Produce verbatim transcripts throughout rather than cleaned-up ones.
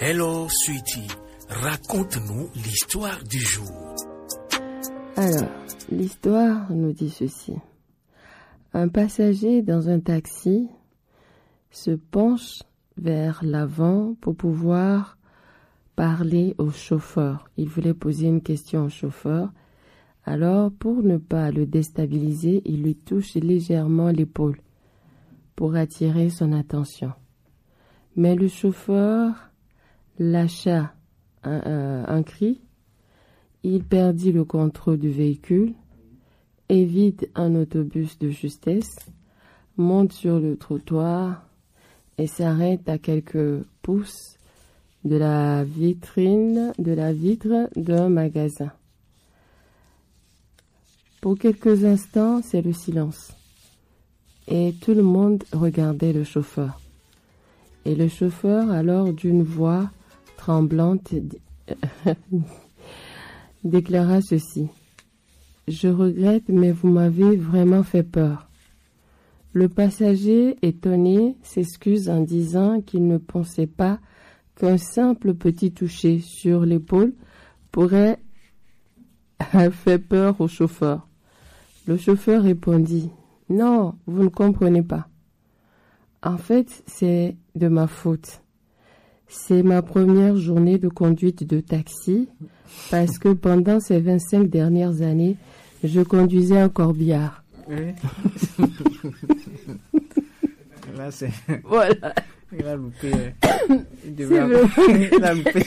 Hello, sweetie. Raconte-nous l'histoire du jour. Alors, l'histoire nous dit ceci. Un passager dans un taxi se penche vers l'avant pour pouvoir parler au chauffeur. Il voulait poser une question au chauffeur. Alors, pour ne pas le déstabiliser, il lui touche légèrement l'épaule pour attirer son attention. Mais le chauffeur lâcha un, un, un cri. Il perdit le contrôle du véhicule, évite un autobus de justesse, monte sur le trottoir et s'arrête à quelques pouces de la vitrine, de la vitre d'un magasin. Pour quelques instants, c'est le silence. Et tout le monde regardait le chauffeur. Et le chauffeur, alors d'une voix tremblante, déclara ceci. « Je regrette, mais vous m'avez vraiment fait peur. » Le passager, étonné, s'excuse en disant qu'il ne pensait pas qu'un simple petit toucher sur l'épaule pourrait faire peur au chauffeur. Le chauffeur répondit « Non, vous ne comprenez pas. En fait, c'est de ma faute. C'est ma première journée de conduite de taxi parce que pendant ces vingt-cinq dernières années, je conduisais un corbillard. Oui. » Là, c'est... Voilà. Il a loupé. Il devait avoir... Il a loupé.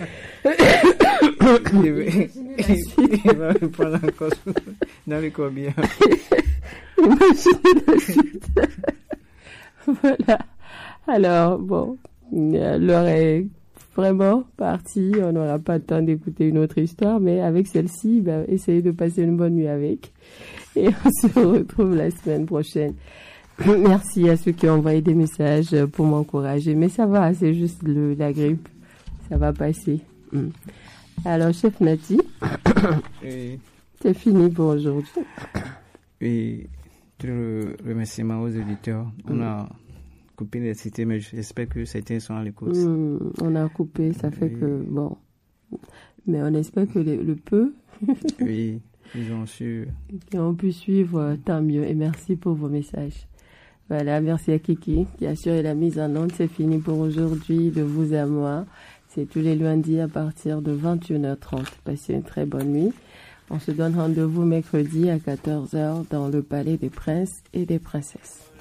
Il devait... Il va le prendre encore dans le corbillard. Imaginez la suite. Voilà. Alors, bon, l'heure est vraiment partie. On n'aura pas le temps d'écouter une autre histoire, mais avec celle-ci, ben, essayez de passer une bonne nuit avec. Et on se retrouve la semaine prochaine. Merci à ceux qui ont envoyé des messages pour m'encourager. Mais ça va, c'est juste le, la grippe. Ça va passer. Mm. Alors, chef Nati, oui. C'est fini pour aujourd'hui. Oui, tout le remerciement aux auditeurs. On mm. a coupé les cités, mais j'espère que certains sont à l'écoute. Mm, on a coupé, ça fait oui. que, bon. Mais on espère que les, le peu... oui, ils ont su... Qui ont pu suivre, tant mieux. Et merci pour vos messages. Voilà, merci à Kiki qui a assuré la mise en onde. C'est fini pour aujourd'hui, de vous à moi. C'est tous les lundis à partir de vingt et une heures trente. Passez une très bonne nuit. On se donne rendez-vous mercredi à quatorze heures dans le Palais des Princes et des Princesses.